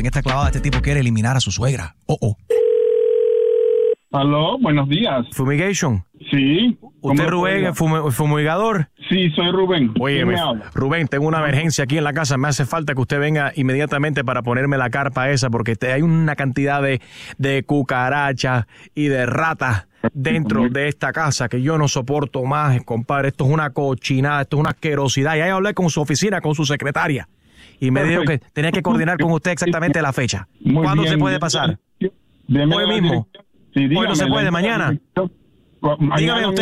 En esta clavada este tipo quiere eliminar a su suegra. Aló, buenos días. Fumigation. Sí. ¿Usted Rubén, el fumigador? Sí, soy Rubén. Oye, ¿Quién me habla? Rubén, tengo una emergencia aquí en la casa. Me hace falta que usted venga inmediatamente para ponerme la carpa esa, porque hay una cantidad de cucarachas y de ratas dentro de esta casa que yo no soporto más, compadre. Esto es una cochinada, esto es una asquerosidad. Y ahí hablé con su oficina, con su secretaria, y me dijo que tenía que coordinar con usted exactamente la fecha. ¿Cuándo se puede pasar? Hoy mismo. Sí, Hoy no se puede, mañana. Dígame usted